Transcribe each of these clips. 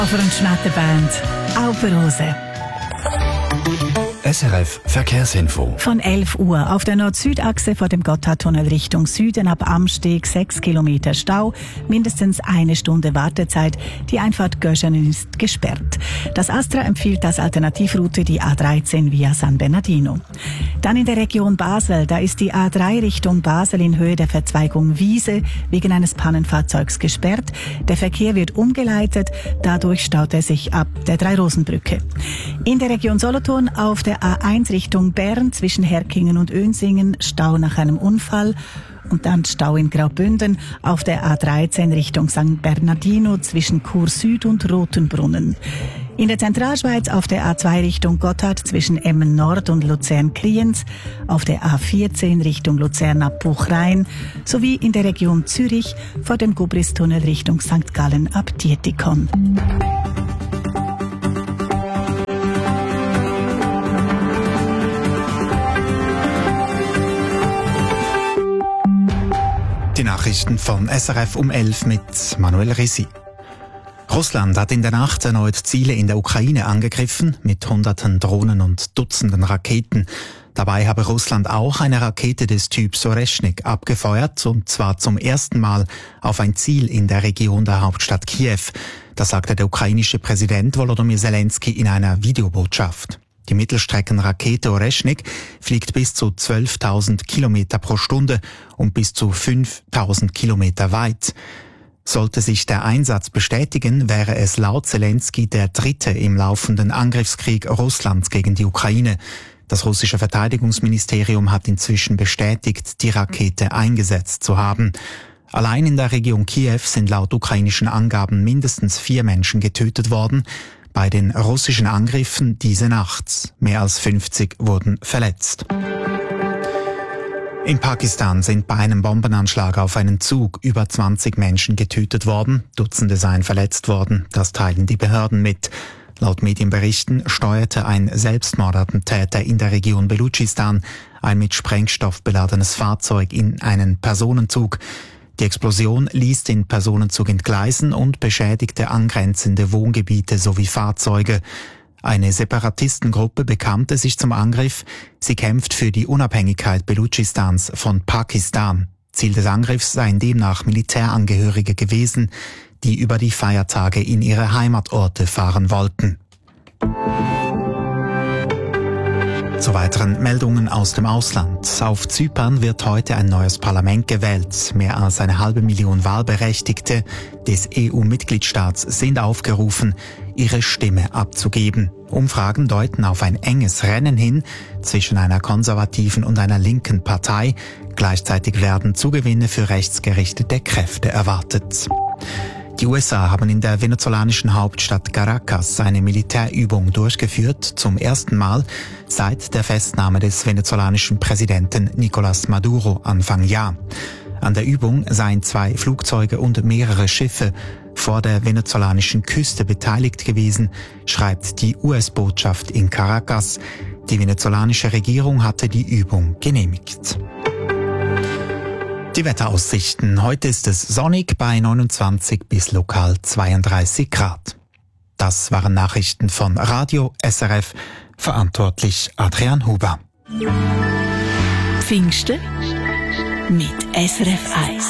Von der Schmetterband Alpenrose. SRF Verkehrsinfo. Von 11 Uhr auf der Nord-Süd-Achse vor dem Gotthardtunnel Richtung Süden ab Amsteg 6 Kilometer Stau, mindestens 1 Stunde Wartezeit. Die Einfahrt Göschenen ist gesperrt. Das Astra empfiehlt als Alternativroute die A13 via San Bernardino. Dann in der Region Basel, da ist die A3 Richtung Basel in Höhe der Verzweigung Wiese wegen eines Pannenfahrzeugs gesperrt. Der Verkehr wird umgeleitet, dadurch staut er sich ab der Drei-Rosen-Brücke. In der Region Solothurn auf der A1 Richtung Bern zwischen Herkingen und Önsingen Stau nach einem Unfall. Und dann Stau in Graubünden auf der A13 Richtung St. Bernardino zwischen Chur Süd und Rotenbrunnen. In der Zentralschweiz auf der A2 Richtung Gotthard zwischen Emmen Nord und Luzern-Kliens, auf der A14 Richtung Luzern ab Buchrein sowie in der Region Zürich vor dem Gubristunnel Richtung St. Gallen ab Dietikon. Die Nachrichten von SRF um 11 mit Manuel Risi. Russland hat in der Nacht erneut Ziele in der Ukraine angegriffen, mit Hunderten Drohnen und Dutzenden Raketen. Dabei habe Russland auch eine Rakete des Typs Oreshnik abgefeuert, und zwar zum ersten Mal auf ein Ziel in der Region der Hauptstadt Kiew. Das sagte der ukrainische Präsident Volodymyr Zelensky in einer Videobotschaft. Die Mittelstreckenrakete Oreshnik fliegt bis zu 12.000 Kilometer pro Stunde und bis zu 5.000 Kilometer weit. Sollte sich der Einsatz bestätigen, wäre es laut Zelensky der dritte im laufenden Angriffskrieg Russlands gegen die Ukraine. Das russische Verteidigungsministerium hat inzwischen bestätigt, die Rakete eingesetzt zu haben. Allein in der Region Kiew sind laut ukrainischen Angaben mindestens 4 Menschen getötet worden. Bei den russischen Angriffen diese Nacht. Mehr als 50 wurden verletzt. In Pakistan sind bei einem Bombenanschlag auf einen Zug über 20 Menschen getötet worden. Dutzende seien verletzt worden. Das teilen die Behörden mit. Laut Medienberichten steuerte ein Selbstmordattentäter in der Region Belutschistan ein mit Sprengstoff beladenes Fahrzeug in einen Personenzug. Die Explosion ließ den Personenzug entgleisen und beschädigte angrenzende Wohngebiete sowie Fahrzeuge. Eine Separatistengruppe bekannte sich zum Angriff. Sie kämpft für die Unabhängigkeit Belutschistans von Pakistan. Ziel des Angriffs seien demnach Militärangehörige gewesen, die über die Feiertage in ihre Heimatorte fahren wollten. Zu weiteren Meldungen aus dem Ausland. Auf Zypern wird heute ein neues Parlament gewählt. Mehr als 500.000 Wahlberechtigte des EU-Mitgliedstaats sind aufgerufen, ihre Stimme abzugeben. Umfragen deuten auf ein enges Rennen hin zwischen einer konservativen und einer linken Partei. Gleichzeitig werden Zugewinne für rechtsgerichtete Kräfte erwartet. Die USA haben in der venezolanischen Hauptstadt Caracas eine Militärübung durchgeführt, zum ersten Mal seit der Festnahme des venezolanischen Präsidenten Nicolás Maduro Anfang Jahr. An der Übung seien 2 Flugzeuge und mehrere Schiffe vor der venezolanischen Küste beteiligt gewesen, schreibt die US-Botschaft in Caracas. Die venezolanische Regierung hatte die Übung genehmigt. Die Wetteraussichten. Heute ist es sonnig bei 29 bis lokal 32 Grad. Das waren Nachrichten von Radio SRF, verantwortlich Adrian Huber. Pfingsten mit SRF 1.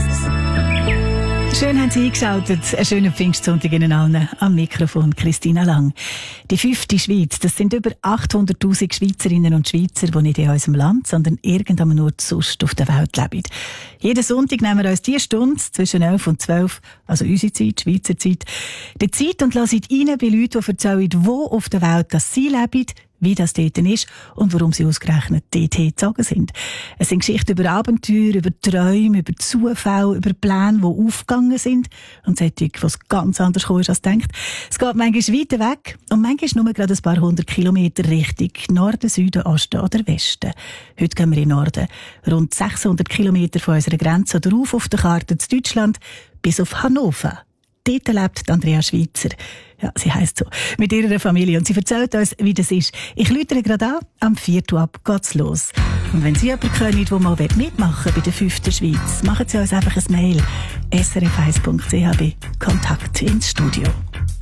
Schön haben Sie eingeschaltet. Einen schönen Pfingstsonntag Ihnen allen. Am Mikrofon Christina Lang. Die 5. Schweiz, das sind über 800'000 Schweizerinnen und Schweizer, die nicht in unserem Land, sondern irgendwann nur sonst auf der Welt leben. Jeden Sonntag nehmen wir uns die Stunde zwischen 11 und 12, also unsere Zeit, Schweizer Zeit, die Zeit und lassen rein bei Leuten, die erzählen, wo auf der Welt das sie leben, wie das dort ist und warum sie ausgerechnet dorthin gezogen sind. Es sind Geschichten über Abenteuer, über Träume, über Zufälle, über Pläne, die aufgegangen sind und solche, was ganz anders gekommen ist als gedacht. Es geht manchmal weiter weg und manchmal nur gerade ein paar 100 Kilometer Richtung Norden, Süden, Osten oder Westen. Heute gehen wir in den Norden. Rund 600 Kilometer von unserer Grenze drauf auf der Karte zu Deutschland bis auf Hannover. Dort lebt Andrea Schweitzer. Ja, sie heisst so. Mit ihrer Familie. Und sie erzählt uns, wie das ist. Ich läutere gerade an. Am 4. ab geht's los. Und wenn Sie jemanden kennen, der mal mitmachen bei der 5. Schweiz, machen Sie uns einfach ein Mail. srf1.ch bei Kontakt ins Studio.